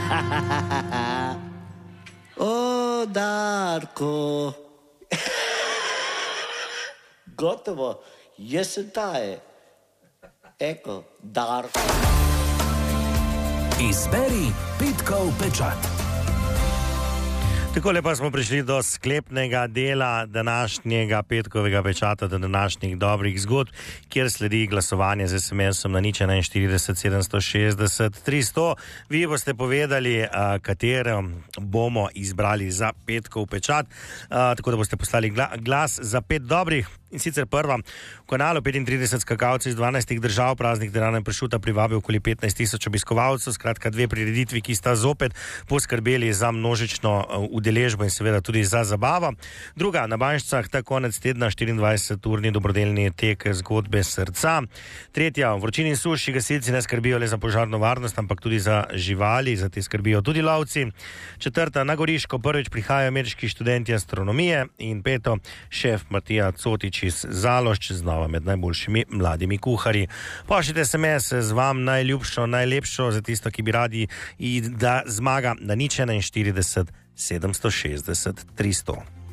O, Darko. Gotovo, jaz sem ta, Eko, Darko. Izberi petkov pečat. Takole pa smo prišli do sklepnega dela današnjega petkovega pečata, do današnjih dobrih zgodb, kjer sledi glasovanje z SMS-om na 041 760 300. Vi boste povedali, katero bomo izbrali za petkov pečat, tako da boste poslali glas za 5 dobrih. In sicer prva, v kanalu 35 skakalcev iz 12 držav, praznik denarna pršuta privabi okoli 15,000 obiskovalcev, skratka 2 prireditvi, ki sta zopet poskrbeli za množično udeležbo in seveda tudi za zabavo. Druga, na Banjšcah ta konec tedna 24-urni dobrodelni tek zgodbe srca. Tretja, v vročini in suši gasilci ne skrbijo le za požarno varnost, ampak tudi za živali, za te skrbijo tudi lovci. Četrta, na Goriško prvič prihajajo ameriški študenti astronomije. In peto, šef Matija Cotič iz Zalošč, znova med najboljšimi mladimi kuharji. Pošljite SMS z vam najljubšo, najlepšo za tisto, ki bi radi, da zmaga na 041 760 300.